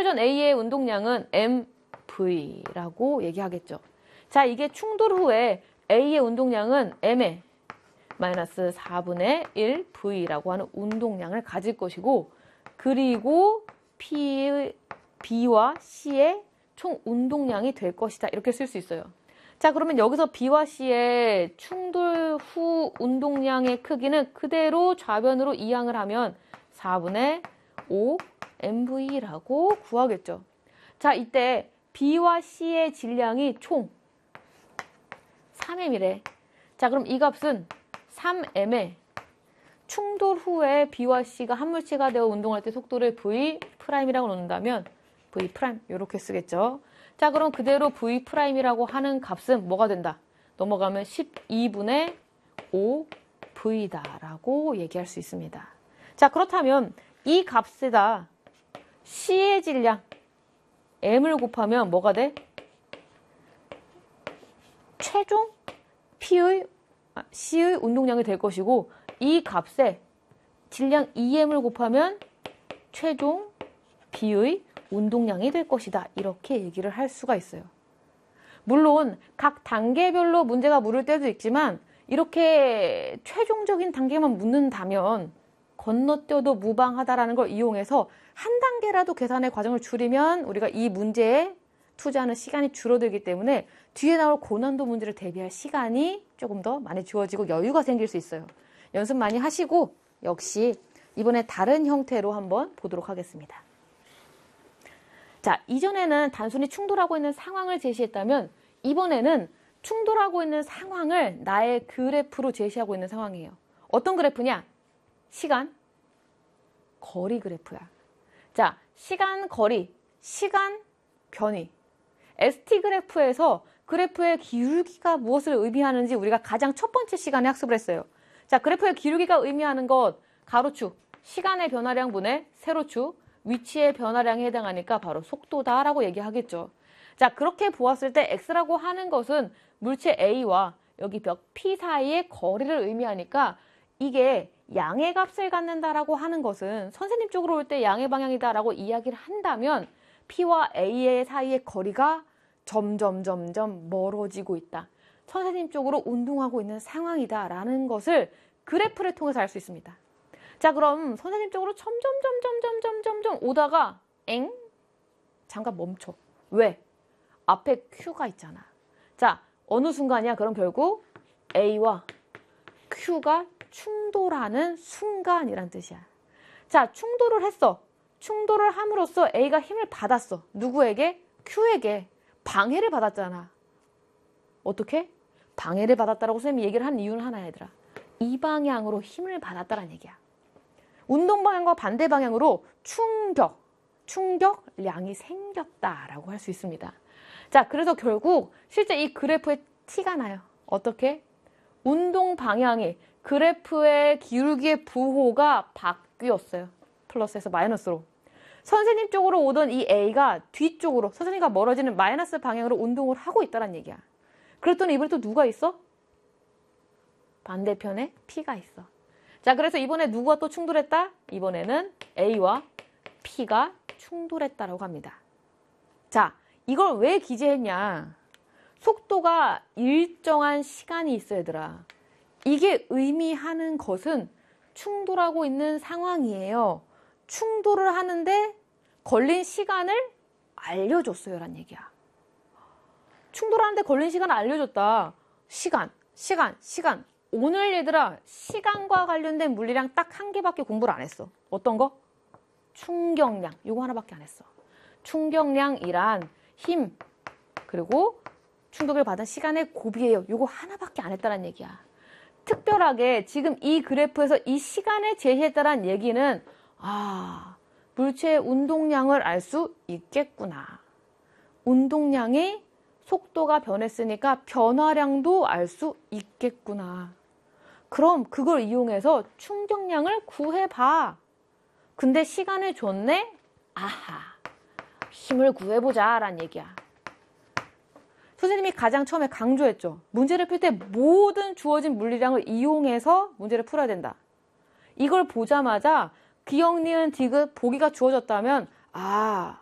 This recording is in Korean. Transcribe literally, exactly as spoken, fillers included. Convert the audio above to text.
전 A의 운동량은 엠브이라고 얘기하겠죠. 자, 이게 충돌 후에 A의 운동량은 M의 마이너스 사분의 일 브이라고 하는 운동량을 가질 것이고, 그리고 P, B와 C의 총 운동량이 될 것이다. 이렇게 쓸 수 있어요. 자, 그러면 여기서 B와 C의 충돌 후 운동량의 크기는 그대로 좌변으로 이항을 하면 사분의 오 엠브이라고 구하겠죠. 자, 이때 B와 C의 질량이 총 삼 엠이래. 자, 그럼 이 값은 삼 엠에 충돌 후에 B와 C가 한 물체가 되어 운동할 때 속도를 V'이라고 놓는다면 V' 이렇게 쓰겠죠. 자, 그럼 그대로 V'이라고 하는 값은 뭐가 된다? 넘어가면 십이분의 오 브이다라고 얘기할 수 있습니다. 자, 그렇다면 이 값에다 C의 질량 M을 곱하면 뭐가 돼? 최종 P의, 아, C의 운동량이 될 것이고, 이 값에 질량 이 엠을 곱하면 최종 B의 운동량이 될 것이다. 이렇게 얘기를 할 수가 있어요. 물론 각 단계별로 문제가 물을 때도 있지만 이렇게 최종적인 단계만 묻는다면 건너뛰어도 무방하다라는 걸 이용해서 한 단계라도 계산의 과정을 줄이면 우리가 이 문제에 투자하는 시간이 줄어들기 때문에 뒤에 나올 고난도 문제를 대비할 시간이 조금 더 많이 주어지고 여유가 생길 수 있어요. 연습 많이 하시고 역시 이번에 다른 형태로 한번 보도록 하겠습니다. 자, 이전에는 단순히 충돌하고 있는 상황을 제시했다면 이번에는 충돌하고 있는 상황을 나의 그래프로 제시하고 있는 상황이에요. 어떤 그래프냐? 시간, 거리 그래프야. 자, 시간, 거리, 시간, 변위. 에스티 그래프에서 그래프의 기울기가 무엇을 의미하는지 우리가 가장 첫 번째 시간에 학습을 했어요. 자, 그래프의 기울기가 의미하는 것, 가로축, 시간의 변화량분의 세로축, 위치의 변화량에 해당하니까 바로 속도다라고 얘기하겠죠. 자, 그렇게 보았을 때 X라고 하는 것은 물체 A와 여기 벽 P 사이의 거리를 의미하니까 이게 양의 값을 갖는다라고 하는 것은 선생님 쪽으로 올 때 양의 방향이다라고 이야기를 한다면 P와 A의 사이의 거리가 점점 점점 멀어지고 있다. 선생님 쪽으로 운동하고 있는 상황이다라는 것을 그래프를 통해서 알 수 있습니다. 자, 그럼 선생님 쪽으로 점점 점점 점점 점점 오다가 엥? 잠깐 멈춰. 왜? 앞에 Q가 있잖아. 자, 어느 순간이야? 그럼 결국 A와 Q가 충돌하는 순간이란 뜻이야. 자, 충돌을 했어. 충돌을 함으로써 A가 힘을 받았어. 누구에게? Q에게. 방해를 받았잖아. 어떻게? 방해를 받았다라고 선생님이 얘기를 하는 이유는 하나야, 얘들아. 이 방향으로 힘을 받았다는 얘기야. 운동 방향과 반대 방향으로 충격, 충격량이 생겼다라고 할 수 있습니다. 자, 그래서 결국 실제 이 그래프에 티가 나요. 어떻게? 운동 방향이 그래프의 기울기의 부호가 바뀌었어요. 플러스에서 마이너스로. 선생님 쪽으로 오던 이 A가 뒤쪽으로, 선생님과 멀어지는 마이너스 방향으로 운동을 하고 있다는 얘기야. 그랬더니 이번에 또 누가 있어? 반대편에 P가 있어. 자, 그래서 이번에 누구와 또 충돌했다? 이번에는 A와 P가 충돌했다라고 합니다. 자, 이걸 왜 기재했냐? 속도가 일정한 시간이 있어, 얘들아. 이게 의미하는 것은 충돌하고 있는 상황이에요. 충돌을 하는데 걸린 시간을 알려줬어요, 라는 얘기야. 충돌하는데 걸린 시간을 알려줬다. 시간, 시간, 시간. 오늘 얘들아, 시간과 관련된 물리량 딱 한 개밖에 공부를 안 했어. 어떤 거? 충격량. 이거 하나밖에 안 했어. 충격량이란 힘, 그리고 충격을 받은 시간의 곱이에요. 이거 하나밖에 안 했다는 얘기야. 특별하게 지금 이 그래프에서 이 시간에 제시했다는 얘기는 아, 물체의 운동량을 알 수 있겠구나. 운동량이 속도가 변했으니까 변화량도 알 수 있겠구나. 그럼 그걸 이용해서 충격량을 구해봐. 근데 시간을 줬네? 아하, 힘을 구해보자 라는 얘기야. 선생님이 가장 처음에 강조했죠. 문제를 풀 때 모든 주어진 물리량을 이용해서 문제를 풀어야 된다. 이걸 보자마자 기억, 니은, 디귿, 보기가 주어졌다면 아,